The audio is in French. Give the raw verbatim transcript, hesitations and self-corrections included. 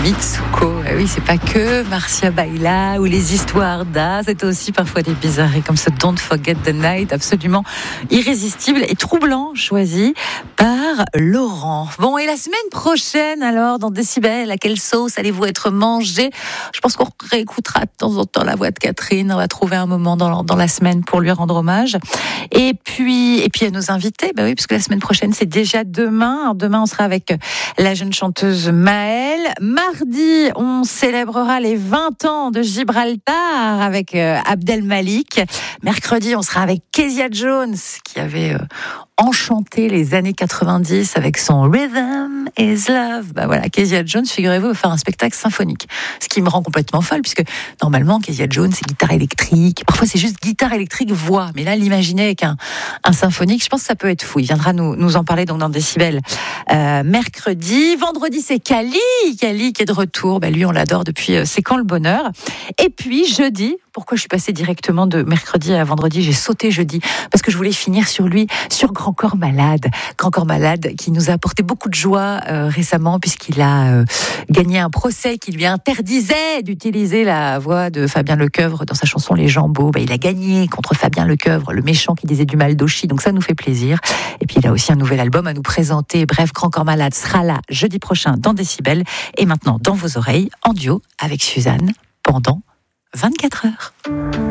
Mitsuko. Eh oui, c'est pas que Marcia Baila ou les histoires d'A, c'est aussi parfois des bizarreries comme ce Don't Forget the Night, absolument irrésistible et troublant, choisi par Laurent. Bon, et la semaine prochaine, alors, dans Décibel, à quelle sauce allez-vous être mangé? Je pense qu'on réécoutera de temps en temps la voix de Catherine. On va trouver un moment dans, dans la semaine pour lui rendre hommage. Et puis, et puis à nos invités, bah oui, parce que la semaine prochaine, c'est déjà demain. Alors, demain, on sera avec la jeune chanteuse Maëlle. Mardi, on célébrera les vingt ans de Gibraltar avec euh, Abdel Malik. Mercredi, on sera avec Kezia Jones, qui avait euh, enchanté les années quatre-vingt-dix avec son Rhythm is Love. Bah voilà, Kezia Jones, figurez-vous, va faire un spectacle symphonique. Ce qui me rend complètement folle, puisque normalement, Kezia Jones, c'est guitare électrique. Parfois, c'est juste guitare électrique, voix. Mais là, l'imaginer avec un, un symphonique, je pense que ça peut être fou. Il viendra nous, nous en parler donc dans Décibel euh, mercredi. Vendredi, c'est Kali. Kali qui est de retour. Bah, lui, on l'adore depuis euh, C'est quand le bonheur. Et puis, jeudi, pourquoi je suis passée directement de mercredi à vendredi? J'ai sauté jeudi parce que je voulais finir sur lui, sur Grand Corps Malade. Grand Corps Malade qui nous a apporté beaucoup de joie euh, récemment puisqu'il a euh, gagné un procès qui lui interdisait d'utiliser la voix de Fabien Lecoeuvre dans sa chanson Les Jambeaux. Bah, il a gagné contre Fabien Lecoeuvre, le méchant qui disait du mal d'Auchy. Donc ça nous fait plaisir. Et puis il a aussi un nouvel album à nous présenter. Bref, Grand Corps Malade sera là jeudi prochain dans Décibel et maintenant dans vos oreilles en duo avec Suzanne pendant vingt-quatre heures.